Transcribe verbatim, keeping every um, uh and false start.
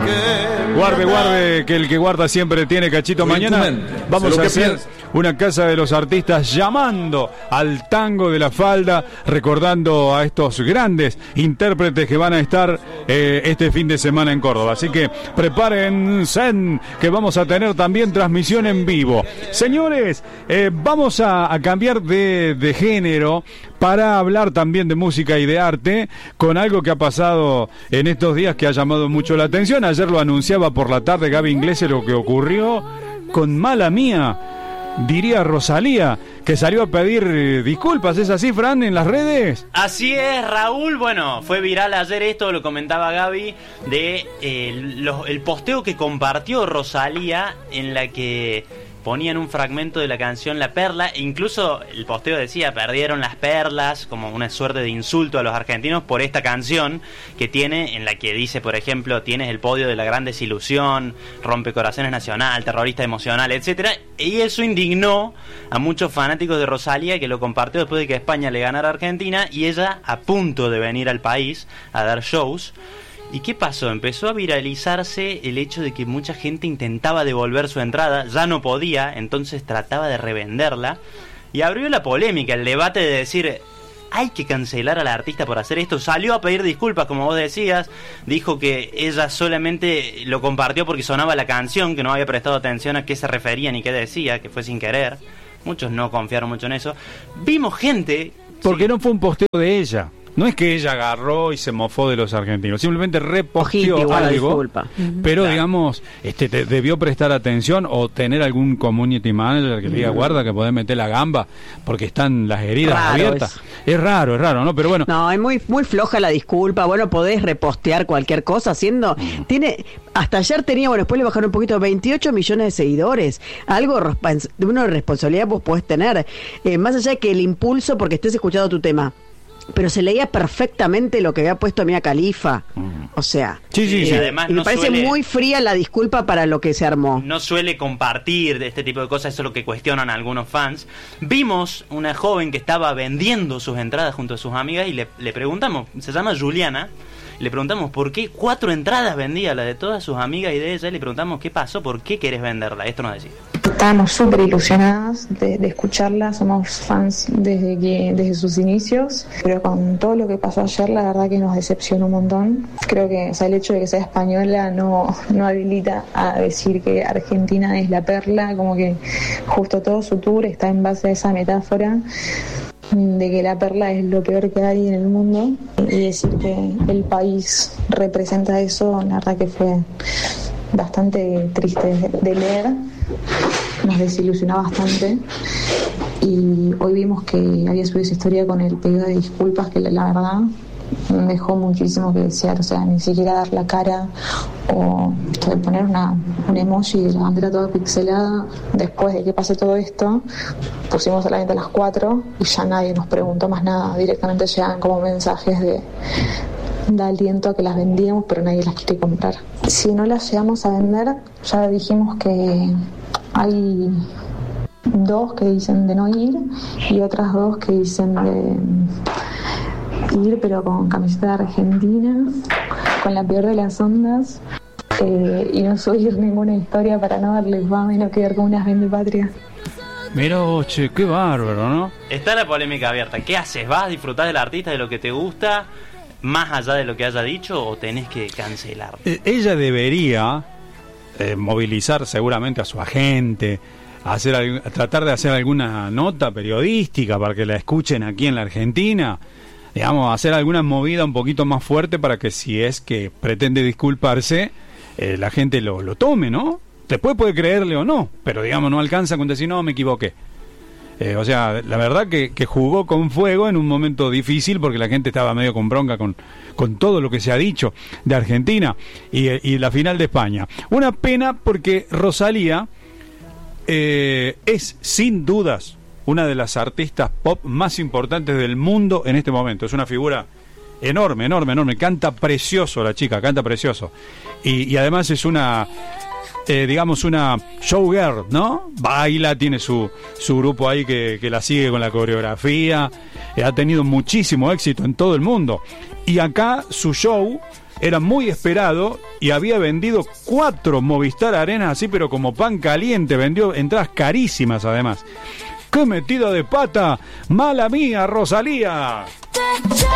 Guarde, guarde, que el que guarda siempre tiene cachito. Mañana vamos a hacer una casa de los artistas llamando al tango de la falda, recordando a estos grandes intérpretes que van a estar eh, este fin de semana en Córdoba. Así que prepárense, que vamos a tener también transmisión en vivo. Señores, eh, vamos a, a cambiar de, de género para hablar también de música y de arte, con algo que ha pasado en estos días que ha llamado mucho la atención. Ayer lo anunciaba por la tarde Gaby Inglese, lo que ocurrió con Mala Mía, diría Rosalía, que salió a pedir eh, disculpas. ¿Es así, Fran, en las redes? Así es, Raúl. Bueno, fue viral ayer esto, lo comentaba Gaby, de eh, lo, el posteo que compartió Rosalía, en la que ponían un fragmento de la canción La Perla, e incluso el posteo decía: perdieron las perlas, como una suerte de insulto a los argentinos por esta canción que tiene, en la que dice, por ejemplo, tienes el podio de la gran desilusión, rompecorazones nacional, terrorista emocional, etcétera. Y eso indignó a muchos fanáticos de Rosalía, que lo compartió después de que España le ganara a Argentina, y ella a punto de venir al país a dar shows. ¿Y qué pasó? Empezó a viralizarse el hecho de que mucha gente intentaba devolver su entrada, ya no podía, entonces trataba de revenderla, y abrió la polémica, el debate de decir: hay que cancelar a la artista por hacer esto. Salió a pedir disculpas, como vos decías, dijo que ella solamente lo compartió porque sonaba la canción, que no había prestado atención a qué se refería ni qué decía, que fue sin querer. Muchos no confiaron mucho en eso. Vimos gente... Porque sí. no fue un posteo de ella. No es que ella agarró y se mofó de los argentinos, simplemente reposteó algo, pero claro, digamos, este, te, debió prestar atención o tener algún community manager que le diga: guarda que podés meter la gamba porque están las heridas raro abiertas. Es. es raro, es raro, ¿no? Pero bueno. No, es muy muy floja la disculpa. Bueno, podés repostear cualquier cosa haciendo... Mm. Tiene... Hasta ayer tenía, bueno, después le bajaron un poquito, veintiocho millones de seguidores. Algo de una responsabilidad vos podés tener. Eh, más allá de que el impulso, porque estés escuchando tu tema, pero se leía perfectamente lo que había puesto Mia Khalifa. O sea, sí, sí, eh, sí. Además, y me no parece suele, muy fría la disculpa para lo que se armó. No suele compartir de este tipo de cosas, eso es lo que cuestionan algunos fans. Vimos una joven que estaba vendiendo sus entradas junto a sus amigas y le, le preguntamos, se llama Juliana, le preguntamos por qué cuatro entradas vendía, la de todas sus amigas y de ella, y le preguntamos qué pasó, por qué querés venderla. Esto nos decía: estábamos súper ilusionadas de, de escucharla, somos fans desde que desde sus inicios, pero con todo lo que pasó ayer, la verdad que nos decepcionó un montón. Creo que, o sea, el hecho de que sea española no, no habilita a decir que Argentina es la perla, como que justo todo su tour está en base a esa metáfora de que la perla es lo peor que hay en el mundo, y decir que el país representa eso, la verdad que fue bastante triste de, de leer, nos desilusionó bastante. Y hoy vimos que había subido esa historia con el pedido de disculpas, que la, la verdad me dejó muchísimo que desear. O sea, ni siquiera dar la cara o, o poner una, un emoji de la bandera toda pixelada. Después de que pase todo esto, pusimos solamente las cuatro y ya nadie nos preguntó más nada. Directamente llegan como mensajes de da aliento a que las vendíamos, pero nadie las quiere comprar. Si no las llegamos a vender, ya dijimos que hay dos que dicen de no ir y otras dos que dicen de ir, pero con camiseta de Argentina, con la peor de las ondas, eh, y no subir ninguna historia para no darles fama y no quedar como unas vendepatrias. Mira, che, qué bárbaro, ¿no? Está la polémica abierta. ¿Qué haces? ¿Vas a disfrutar del artista, de lo que te gusta, más allá de lo que haya dicho, o tenés que cancelar? Eh, ella debería eh, movilizar seguramente a su agente, a hacer, a tratar de hacer alguna nota periodística para que la escuchen aquí en la Argentina, digamos, hacer alguna movida un poquito más fuerte para que, si es que pretende disculparse, eh, la gente lo, lo tome, ¿no? Después puede creerle o no, pero digamos, no alcanza con decir: no, me equivoqué. Eh, o sea, la verdad que, que jugó con fuego en un momento difícil, porque la gente estaba medio con bronca con, con todo lo que se ha dicho de Argentina y, y la final de España. Una pena, porque Rosalía eh, es sin dudas una de las artistas pop más importantes del mundo en este momento. Es una figura enorme, enorme, enorme. Canta precioso la chica, canta precioso. Y, y además es una... Eh, digamos, una showgirl, ¿no? Baila, tiene su, su grupo ahí que, que la sigue con la coreografía, eh, ha tenido muchísimo éxito en todo el mundo. Y acá su show era muy esperado y había vendido cuatro Movistar Arenas así, pero como pan caliente, vendió entradas carísimas además. ¡Qué metida de pata! ¡Mala mía, Rosalía!